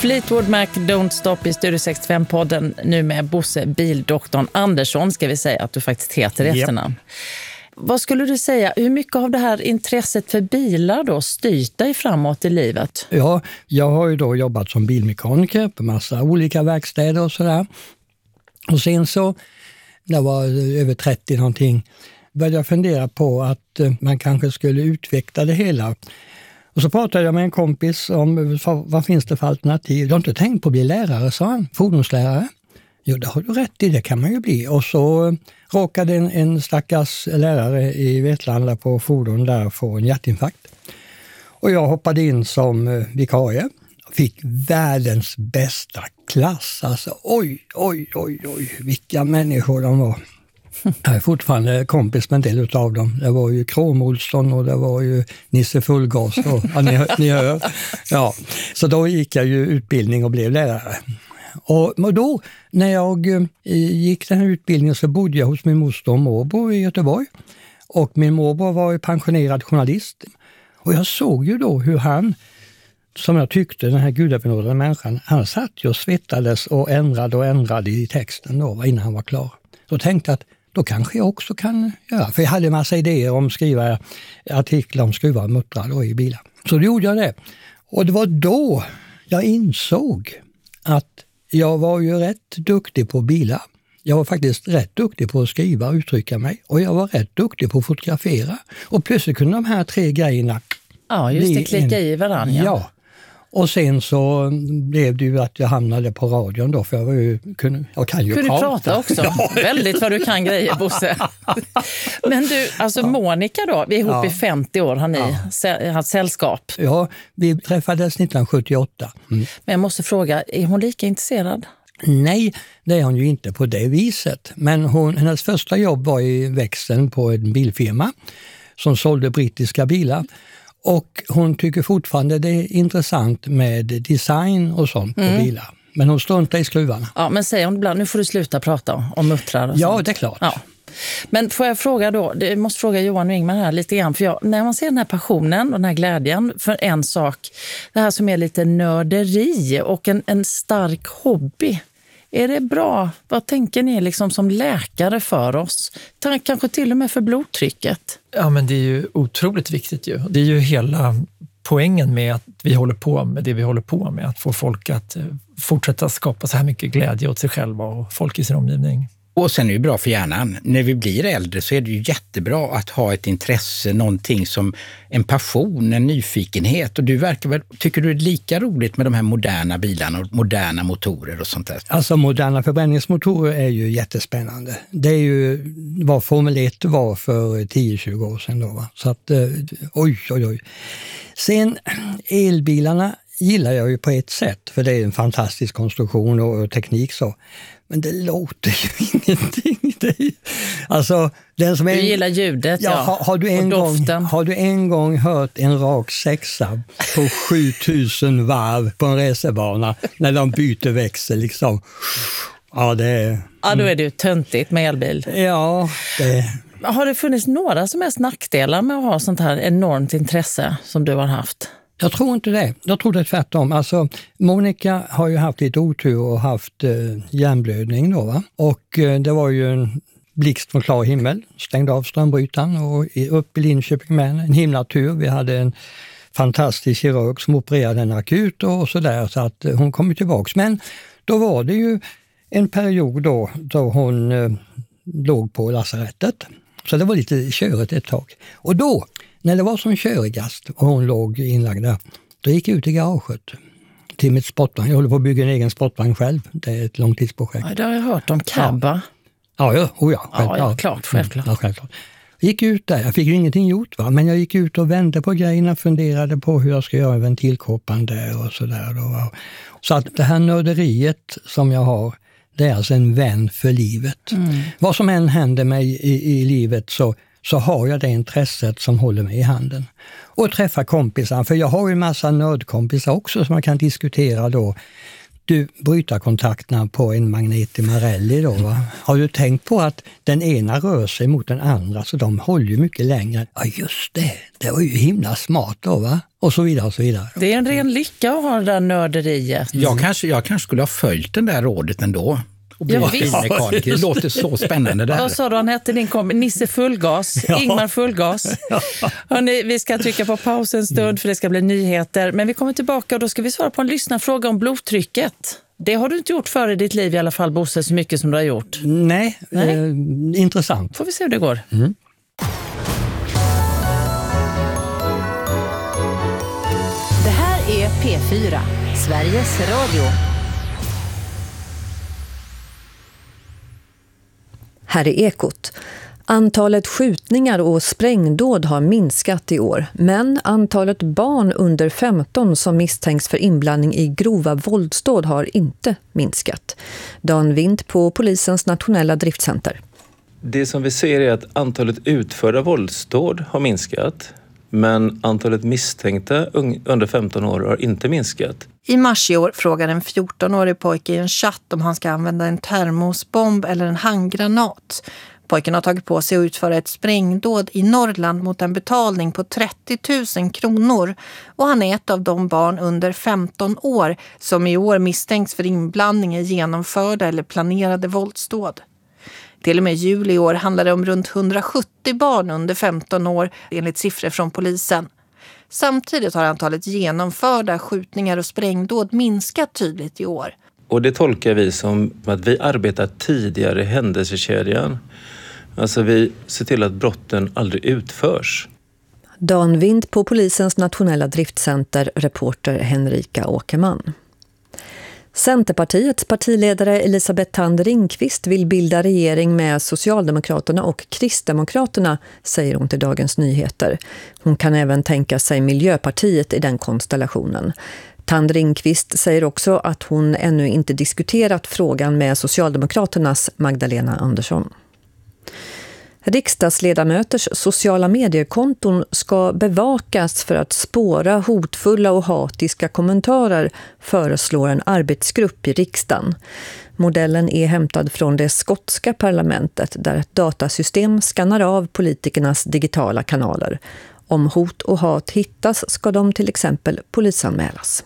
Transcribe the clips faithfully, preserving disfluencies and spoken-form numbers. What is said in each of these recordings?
Fleetwood Mac, Don't Stop i Studio sextiofem-podden. Nu med Bosse Bildoktorn Andersson, ska vi säga att du faktiskt heter i efternamn. Vad skulle du säga, hur mycket av det här intresset för bilar då styrt dig framåt i livet? Ja, jag har ju då jobbat som bilmekaniker på massa olika verkstäder och sådär. Och sen så, när jag var över trettio någonting, började jag fundera på att man kanske skulle utveckla det hela. Och så pratade jag med en kompis om vad finns det för alternativ. Du har inte tänkt på att bli lärare, sa han. Fordonslärare. Jo, det har du rätt i, det kan man ju bli. Och så råkade en, en stackars lärare i Vetlanda på fordon där få en hjärtinfarkt. Och jag hoppade in som vikarie. Fick världens bästa klass. Alltså oj, oj, oj, oj, vilka människor de var. Jag är fortfarande kompis med en del av dem. Det var ju Krom Olsson och det var ju Nisse Fullgas. Och, ja, ni, ni hör. Ja. Så då gick jag ju utbildning och blev lärare. Och då, när jag gick den här utbildningen så bodde jag hos min moster och morbror i Göteborg. Och min morbror var ju pensionerad journalist. Och jag såg ju då hur han, som jag tyckte, den här gudabenådade människan, han satt ju och svettades och ändrade och ändrade i texten då innan han var klar. Så tänkte jag att då kanske jag också kan göra. För jag hade en massa idéer om att skriva artiklar om skruvar och muttrar då i bilar. Så då gjorde jag det. Och det var då jag insåg att jag var ju rätt duktig på bilar. Jag var faktiskt rätt duktig på att skriva och uttrycka mig. Och jag var rätt duktig på att fotografera. Och plötsligt kunde de här tre grejerna... Ja, just det, klicka en, i varandra. Ja. ja. Och sen så blev det ju att jag hamnade på radion då, för jag var ju, kunde, jag kan ju kunde prata. prata också. Ja. Väldigt vad du kan grejer, Bosse. Men du, alltså ja. Monica då, vi är ihop ja. i femtio år, har ni ja. haft sällskap? Ja, vi träffades nittonhundrasjuttioåtta. Mm. Men jag måste fråga, är hon lika intresserad? Nej, det är hon ju inte på det viset. Men hon, hennes första jobb var i växeln på en bilfirma som sålde brittiska bilar. Och hon tycker fortfarande det är intressant med design och sånt mm. på bilar. Men hon struntar i skruvarna. Ja, men säger hon ibland, nu får du sluta prata om muttrar och ja, sånt. Det är klart. Ja. Men får jag fråga då, jag måste fråga Johan och Ingmar här lite grann. För jag, när man ser den här passionen och den här glädjen för en sak, det här som är lite nörderi och en, en stark hobby. Är det bra? Vad tänker ni liksom som läkare för oss? Kanske till och med för blodtrycket? Ja, men det är ju otroligt viktigt ju. Det är ju hela poängen med att vi håller på med det vi håller på med. Att få folk att fortsätta skapa så här mycket glädje åt sig själva och folk i sin omgivning. Och sen är det bra för hjärnan. När vi blir äldre så är det ju jättebra att ha ett intresse, någonting som en passion, en nyfikenhet. Och du verkar väl, tycker du det är lika roligt med de här moderna bilarna och moderna motorer och sånt där? Alltså moderna förbränningsmotorer är ju jättespännande. Det är ju vad Formel ett var för tio tjugo år sedan då, va? Så att, oj, oj, oj. Sen elbilarna gillar jag ju på ett sätt, för det är en fantastisk konstruktion och teknik så. Men det låter ju ingenting. Det är, alltså, den som är, du gillar ljudet, ja. ja har, har, du en gång, har du en gång hört en rak sexa på sjutusen varv på en racerbana när de byter växel liksom? Ja, det är... Ja, då är det ju töntigt med elbil. Ja, det... Har det funnits några som helst nackdelar med att ha sånt här enormt intresse som du har haft? Jag tror inte det. Jag tror det är tvärtom. Alltså, Monica har ju haft lite otur och haft eh, hjärnblödning då, va? Och eh, det var ju en blixt från klar himmel. Stängde av strömbrytaren och upp i Linköping med en himla tur. Vi hade en fantastisk kirurg som opererade en akut och sådär, så att eh, hon kom tillbaka. Men då var det ju en period då, då hon eh, låg på lasarettet. Så det var lite körigt ett tag. Och då, när det var som körigast och hon låg inlagd där, då gick jag ut i garaget till mitt sportvagn. Jag håller på att bygga en egen sportvagn själv. Det är ett långtidsprojekt. Ja, det har jag hört om Cabba. Ja, ja, oh ja, självklart. Ja, ja, klart, självklart. Ja, självklart. Jag gick ut där, jag fick ju ingenting gjort, va? Men jag gick ut och vände på grejerna, funderade på hur jag ska göra ventilkåpan där och sådär. Så att det här nörderiet som jag har, det är alltså en vän för livet. Mm. Vad som än händer mig i, i livet så, så har jag det intresset som håller mig i handen. Och träffa kompisar, för jag har ju en massa nördkompisar också som man kan diskutera då Du, brytarkontakterna på en magnet i Marelli då, va? Har du tänkt på att den ena rör sig mot den andra, så de håller ju mycket längre? Ja, just det. Det var ju himla smart då, va? Och så vidare och så vidare. Det är en ren lycka att ha det där nörderiet. Jag kanske, jag kanske skulle ha följt den där rådet ändå. Och bli Ja, bilmekaniker. Det låter så spännande där. Vad sa du han hette din kompis? Nisse Fullgas, Ja. Ingmar Fullgas. Ja. Hörrni, vi ska trycka på paus en stund för det ska bli nyheter. Men vi kommer tillbaka och då ska vi svara på en lyssnarfråga om blodtrycket. Det har du inte gjort för i ditt liv i alla fall, Bosse, så mycket som du har gjort. Nej, Nej. Eh, intressant. Får vi se hur det går. Mm. Det här är P fyra, Sveriges Radio. Här är Ekot. Antalet skjutningar och sprängdåd har minskat i år, men antalet barn under femton som misstänks för inblandning i grova våldsdåd har inte minskat. Dan Wind på Polisens nationella driftcenter. Det som vi ser är att antalet utförda våldsdåd har minskat, men antalet misstänkta under femton år har inte minskat. I mars i år frågade en fjortonårig pojke i en chatt om han ska använda en termosbomb eller en handgranat. Pojken har tagit på sig att utföra ett sprängdåd i Norrland mot en betalning på trettio tusen kronor. Och han är ett av de barn under femton år som i år misstänks för inblandning i genomförda eller planerade våldsdåd. Till och med juli i år handlar det om runt hundrasjuttio barn under femton år enligt siffror från polisen. Samtidigt har antalet genomförda skjutningar och sprängdåd minskat tydligt i år. Och det tolkar vi som att vi arbetar tidigare i händelsekedjan. Alltså vi ser till att brotten aldrig utförs. Dan Wind på Polisens nationella driftcenter, reporter Henrika Åkerman. Centerpartiets partiledare Elisabeth Thand Ringqvist vill bilda regering med Socialdemokraterna och Kristdemokraterna, säger hon till Dagens Nyheter. Hon kan även tänka sig Miljöpartiet i den konstellationen. Thand Ringqvist säger också att hon ännu inte diskuterat frågan med Socialdemokraternas Magdalena Andersson. Riksdagsledamöters sociala mediekonton ska bevakas för att spåra hotfulla och hatiska kommentarer, föreslår en arbetsgrupp i riksdagen. Modellen är hämtad från det skotska parlamentet där ett datasystem skannar av politikernas digitala kanaler. Om hot och hat hittas ska de till exempel polisanmälas.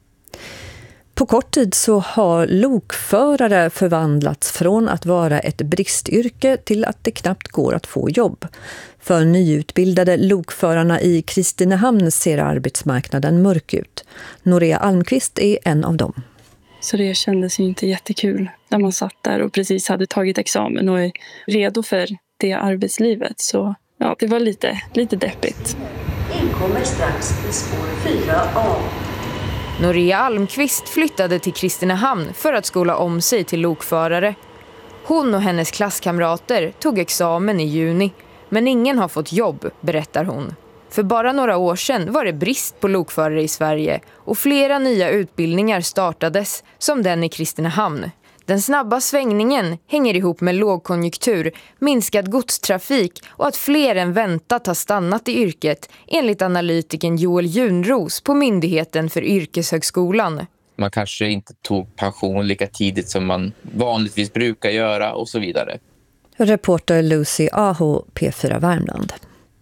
På kort tid så har lokförare förvandlats från att vara ett bristyrke till att det knappt går att få jobb. För nyutbildade lokförarna i Kristinehamn ser arbetsmarknaden mörk ut. Norea Almqvist är en av dem. Så det kändes ju inte jättekul när man satt där och precis hade tagit examen och är redo för det arbetslivet. Så ja, det var lite, lite deppigt. Inkommer strax i spår fyra A. Norea Almqvist flyttade till Kristinehamn för att skola om sig till lokförare. Hon och hennes klasskamrater tog examen i juni, men ingen har fått jobb, berättar hon. För bara några år sedan var det brist på lokförare i Sverige och flera nya utbildningar startades, som den i Kristinehamn. Den snabba svängningen hänger ihop med lågkonjunktur, minskad godstrafik och att fler än väntat har stannat i yrket, enligt analytiken Joel Junros på Myndigheten för yrkeshögskolan. Man kanske inte tog pension lika tidigt som man vanligtvis brukar göra och så vidare. Reporter Lucy Aho, P fyra Värmland.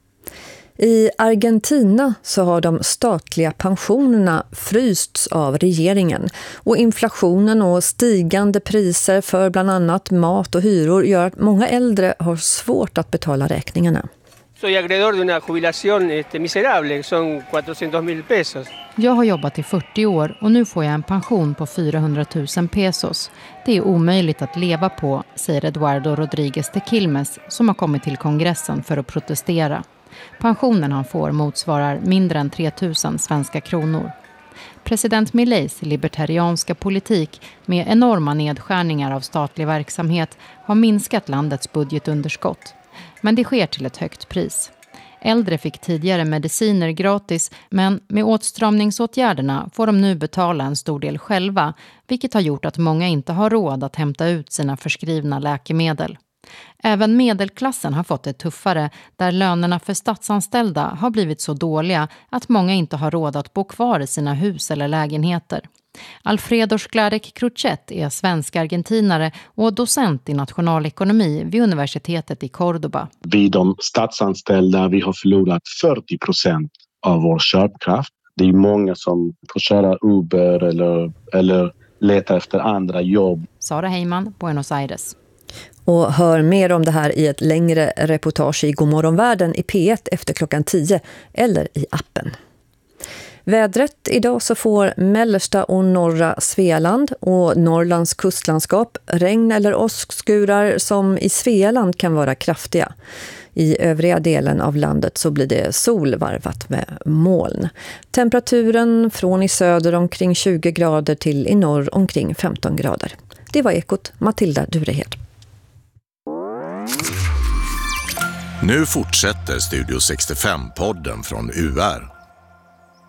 I Argentina så har de statliga pensionerna frysts av regeringen och inflationen och stigande priser för bland annat mat och hyror gör att många äldre har svårt att betala räkningarna. Soy acreedor de una jubilación este, miserable, son cuatrocientos mil pesos. Jag har jobbat i fyrtio år och nu får jag en pension på fyrahundratusen pesos. Det är omöjligt att leva på, säger Eduardo Rodríguez de Quilmes som har kommit till kongressen för att protestera. Pensionen han får motsvarar mindre än tre tusen svenska kronor. President Mileis libertarianska politik med enorma nedskärningar av statlig verksamhet har minskat landets budgetunderskott. Men det sker till ett högt pris. Äldre fick tidigare mediciner gratis, men med åtstramningsåtgärderna får de nu betala en stor del själva, vilket har gjort att många inte har råd att hämta ut sina förskrivna läkemedel. Även medelklassen har fått det tuffare, där lönerna för statsanställda har blivit så dåliga att många inte har råd att bo kvar i sina hus eller lägenheter. Alfredo Skladek-Cruchet är svensk-argentinare och docent i nationalekonomi vid universitetet i Córdoba. Vi de statsanställda, vi har förlorat fyrtio procent av vår köpkraft. Det är många som får köra Uber eller, eller letar efter andra jobb. Sara Heyman, Buenos Aires. Och hör mer om det här i ett längre reportage i Godmorgonvärlden i P ett efter klockan tio eller i appen. Vädret idag så får mellersta och norra Svealand och Norrlands kustlandskap regn eller åskskurar som i Svealand kan vara kraftiga. I övriga delen av landet så blir det sol varvat med moln. Temperaturen från i söder omkring tjugo grader till i norr omkring femton grader. Det var Ekot, Matilda Durehed. Nu fortsätter Studio sextiofem-podden från U R.